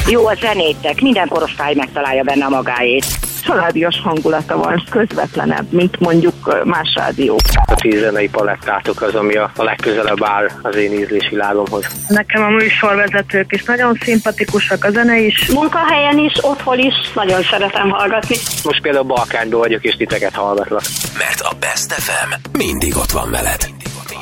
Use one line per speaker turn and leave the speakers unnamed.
Jó a zenétek, minden korosztály megtalálja benne a magáét.
Családias hangulata van, közvetlenebb, mint mondjuk más rádiók.
A 10 zenei palettátok az, ami a legközelebb áll az én ízlésvilágomhoz.
Nekem a műsorvezetők is nagyon szimpatikusak, a zene is.
Munkahelyen is, otthon is nagyon szeretem hallgatni.
Most például Balkányban vagyok, és titeket hallgatlak.
Mert a Best FM mindig ott van veled.